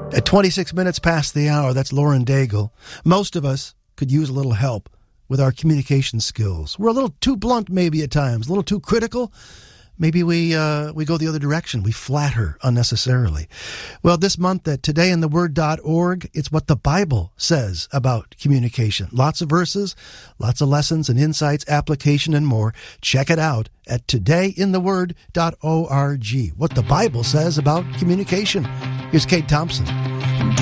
At 26 minutes past the hour, that's Lauren Daigle. Most of us could use a little help with our communication skills. We're a little too blunt maybe at times, a little too critical. Maybe we go the other direction. We flatter unnecessarily. Well, this month at todayintheword.org, it's what the Bible says about communication. Lots of verses, lots of lessons and insights, application, and more. Check it out at todayintheword.org. What the Bible says about communication. Here's Kate Thompson.